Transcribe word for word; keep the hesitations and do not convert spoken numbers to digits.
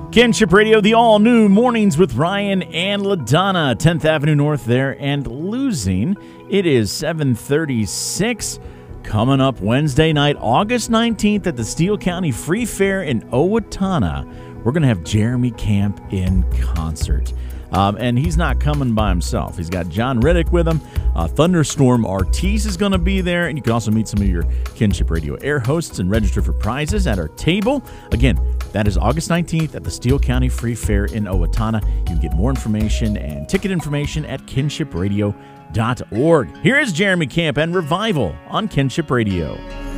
Kinship Radio, the all-new Mornings with Ryan and LaDonna, tenth Avenue North there, and losing. It is seven thirty-six. Coming up Wednesday night, August nineteenth at the Steele County Free Fair in Owatonna. We're going to have Jeremy Camp in concert. Um, and he's not coming by himself. He's got John Riddick with him. Uh, Thunderstorm Artis is going to be there. And you can also meet some of your Kinship Radio air hosts and register for prizes at our table. Again, that is August nineteenth at the Steele County Free Fair in Owatonna. You can get more information and ticket information at kinship radio dot org. Here is Jeremy Camp and Revival on Kinship Radio.